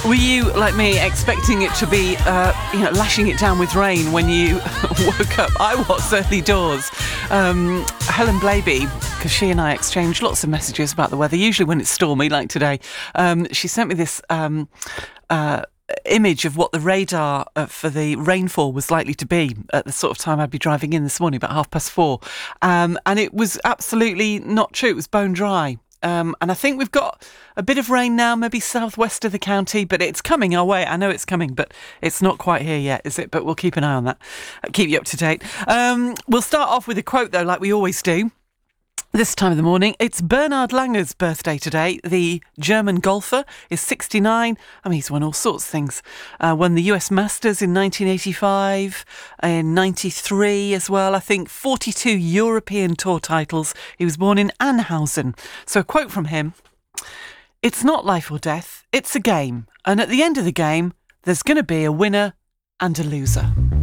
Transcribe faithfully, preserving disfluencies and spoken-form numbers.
Were you, like me, expecting it to be, uh, you know, lashing it down with rain when you woke up? I was early doors. Um, Helen Blaby, because she and I exchanged lots of messages about the weather, usually when it's stormy, like today. Um, she sent me this um, uh, image of what the radar uh, for the rainfall was likely to be at the sort of time I'd be driving in this morning, about half past four. Um, and it was absolutely not true. It was bone dry. Um, and I think we've got a bit of rain now, maybe southwest of the county, but it's coming our way. I know it's coming, but it's not quite here yet, is it? But we'll keep an eye on that. Keep you up to date. Um, we'll start off with a quote, though, like we always do. This time of the morning, it's Bernhard Langer's birthday today. The German golfer is sixty-nine. I mean, he's won all sorts of things. Uh, won the U S Masters in nineteen eighty-five, in ninety-three as well. I think forty-two European Tour titles. He was born in Anhausen. So a quote from him: "It's not life or death, it's a game. And at the end of the game, there's going to be a winner and a loser."